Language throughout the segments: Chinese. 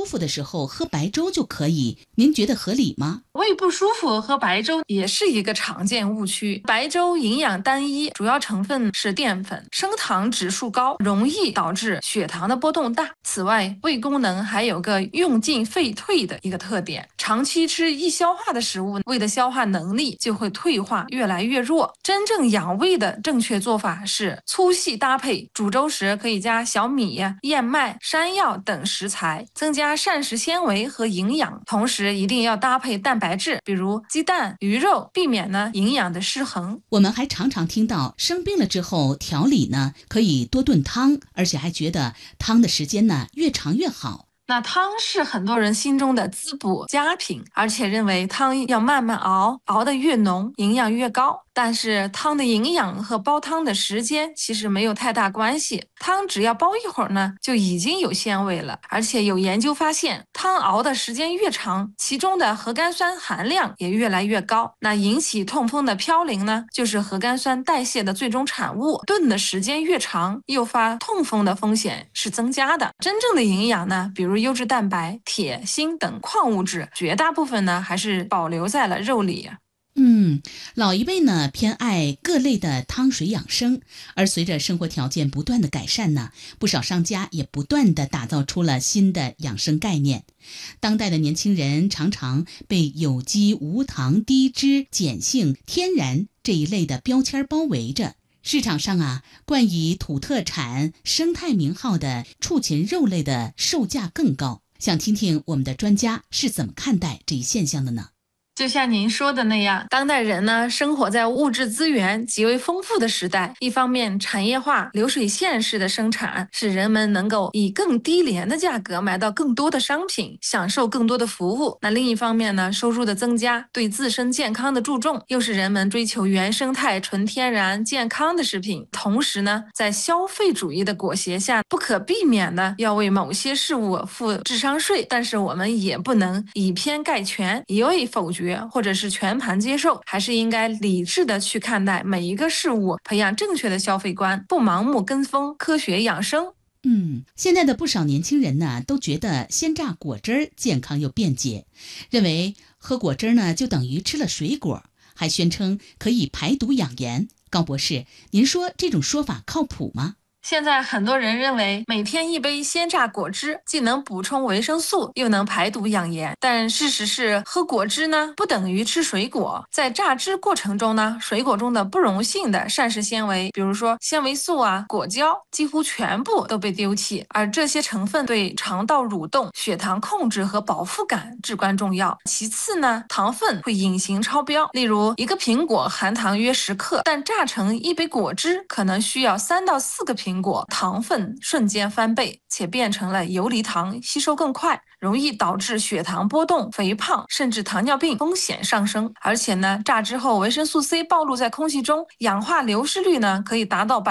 服的时候喝白粥就可以，您觉得合理吗？ 胃不舒服喝白粥也是一个常见误区。白粥营养单一，主要成分是淀粉，升糖指数高，容易导致血糖的波动大。此外，胃功能还有个用进废退的一个特点，长期吃易消化的食物，胃的消化能力就会退化，越来越弱。真正养胃的正确做法是粗细搭配，煮粥时可以加小米、燕麦、山药等食材，增加膳食纤维和营养，同时一定要搭配蛋白质，比如鸡蛋、鱼肉，避免营养的失衡。 我们还常常听到生病了之后调理呢，可以多炖汤，而且还觉得汤的时间呢越长越好。 那汤是很多人心中的滋补佳品，而且认为汤要慢慢熬，熬得越浓，营养越高。但是汤的营养和煲汤的时间其实没有太大关系，汤只要煲一会儿呢，就已经有鲜味了。而且有研究发现，汤熬的时间越长，其中的核苷酸含量也越来越高。那引起痛风的嘌呤呢，就是核苷酸代谢的最终产物。炖的时间越长，诱发痛风的风险是增加的。真正的营养呢，比如优质蛋白、铁、锌等矿物质，绝大部分呢还是保留在了肉里。 老一辈呢偏爱各类的汤水养生，而随着生活条件不断的改善呢，不少商家也不断的打造出了新的养生概念。当代的年轻人常常被有机、无糖、低脂、碱性、天然这一类的标签包围着。市场上啊，冠以土特产、生态名号的畜禽肉类的售价更高。想听听我们的专家是怎么看待这一现象的呢？ 就像您说的那样，当代人呢生活在物质资源极为丰富的时代，一方面产业化、流水线式的生产，使人们能够以更低廉的价格买到更多的商品，享受更多的服务。那另一方面呢，收入的增加，对自身健康的注重，又是人们追求原生态、纯天然、健康的食品。同时呢，在消费主义的裹挟下，不可避免的要为某些事物付智商税，但是我们也不能以偏概全，一味否决或者是全盘接受，还是应该理智的去看待每一个事物，培养正确的消费观，不盲目跟风，科学养生。 现在的不少年轻人呢，都觉得鲜榨果汁儿健康又便捷，认为喝果汁儿呢就等于吃了水果，还宣称可以排毒养颜。高博士，您说这种说法靠谱吗？ 现在很多人认为每天一杯鲜榨果汁既能补充维生素，又能排毒养颜。但事实是，喝果汁呢不等于吃水果。在榨汁过程中呢，水果中的不溶性的膳食纤维，比如说纤维素果胶，几乎全部都被丢弃。而这些成分对肠道蠕动、血糖控制和饱腹感至关重要。其次呢，糖分会隐形超标，例如一个苹果含糖约10克，但榨成一杯果汁可能需要3到4个苹果，糖分瞬间翻倍，且变成了游离糖，吸收更快，容易导致血糖波动、肥胖，甚至糖尿病风险上升。而且呢，榨汁后维生素 C 暴露在空气中，氧化流失率呢可以达到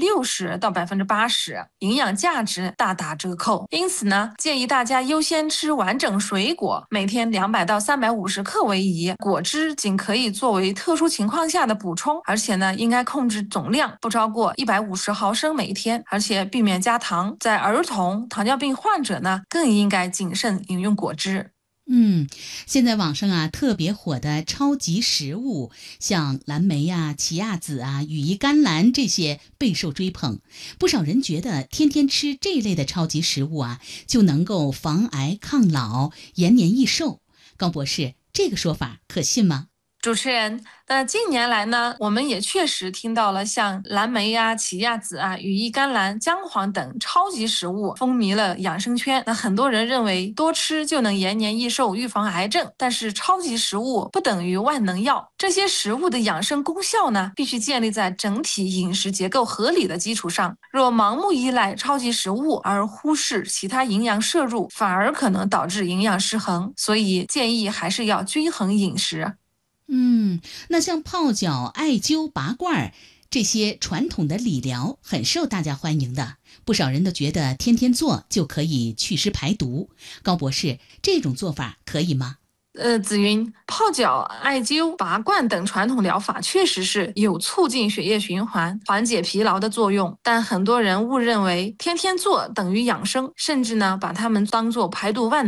60%到80%，营养价值大打折扣。因此呢，建议大家优先吃完整水果，每天200到350克为宜。果汁仅可以作为特殊情况下的补充，而且呢，应该控制总量，不超过150毫升每天，而且避免加糖。在儿童、糖尿病患者呢，更应该谨慎饮用果汁。 现在网上啊特别火的超级食物，像蓝莓啊、奇亚籽啊、羽衣甘蓝这些备受追捧。不少人觉得天天吃这类的超级食物啊，就能够防癌抗老、延年益寿。高博士，这个说法可信吗？ 主持人，那近年来呢，我们也确实听到了像蓝莓奇亚籽羽衣甘蓝、姜黄等超级食物风靡了养生圈。那很多人认为多吃就能延年益寿、预防癌症，但是超级食物不等于万能药。这些食物的养生功效呢，必须建立在整体饮食结构合理的基础上。若盲目依赖超级食物而忽视其他营养摄入，反而可能导致营养失衡。所以建议还是要均衡饮食。 那像泡脚、艾灸、拔罐这些传统的理疗很受大家欢迎的，不少人都觉得天天做就可以祛湿排毒。高博士，这种做法可以吗？ 紫云，泡脚、艾灸、拔罐等传统疗法确实是有促进血液循环、缓解疲劳的作用，但很多人误认为天天做等于养生，甚至呢把它们当作排毒万能